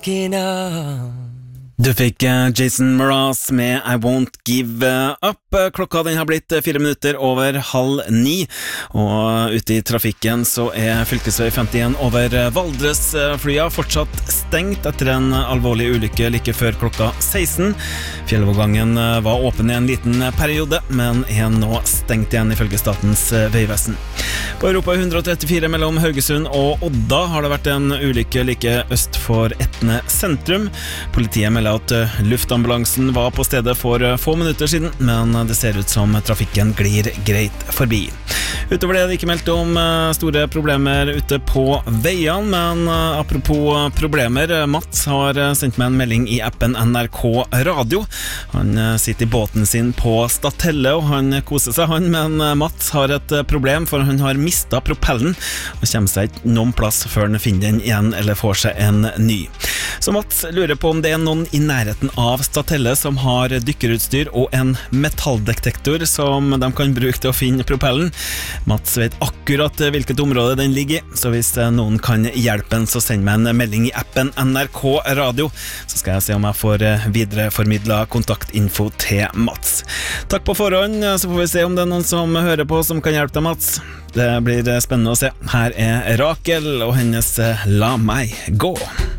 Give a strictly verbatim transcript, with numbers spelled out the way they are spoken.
Du fikk Jason Mraz med I Won't Give Up. Klokka den har blitt fire minutter over halv ni, og ute i trafikken så er fylkesvei femtien over Valdresflya fortsatt stengt etter en alvorlig ulykke like før klokka seksten. Fjellvågangen var åpen i en liten periode, men er nå stengt igjen ifølge Statens vegvesen. På Europa hundre og trettifire mellom Haugesund og Odda har det vært en ulykke like øst for Etne sentrum. Politiet melder at luftambulansen var på stedet for få minutter siden, men det ser ut som trafikken glir greit forbi. Utover det er det ikke meldt om store problemer ute på veiene, men apropos problemer, Mats har sendt meg en melding i appen N R K Radio. Han sitter i båten sin på Statelle, og han koser seg han, men Mats har et problem, for han har mistet propellen, og kommer seg ikke noen plass før han finner den igjen, eller får seg en ny. Så Mats lurer på om det er noen i nærheten av Statelle som har dykkerutstyr og en metalldetektor som de kan bruke til å finne propellen. Mats vet akkurat hvilket område den ligger i, så hvis noen kan hjelpe en, så send meg en melding i appen N R K Radio, så skal jeg se om jeg får videreformidlet kontaktinfo til Mats. Takk på forhånd, så får vi se om det er noen som hører på som kan hjelpe deg, Mats. Det blir spennende å se. Her er Rakel og hennes La meg gå.